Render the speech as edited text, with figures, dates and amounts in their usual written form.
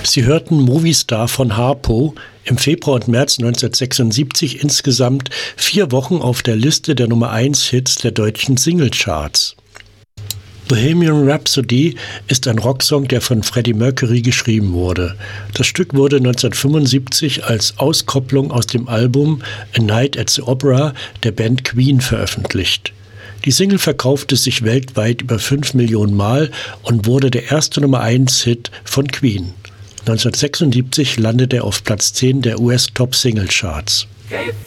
Sie hörten Movistar von Harpo, im Februar und März 1976 insgesamt 4 Wochen auf der Liste der Nummer 1 Hits der deutschen Singlecharts. Bohemian Rhapsody ist ein Rocksong, der von Freddie Mercury geschrieben wurde. Das Stück wurde 1975 als Auskopplung aus dem Album A Night at the Opera der Band Queen veröffentlicht. Die Single verkaufte sich weltweit über 5 Millionen Mal und wurde der erste Nummer 1 Hit von Queen. 1976 landete er auf Platz 10 der US Top Single Charts.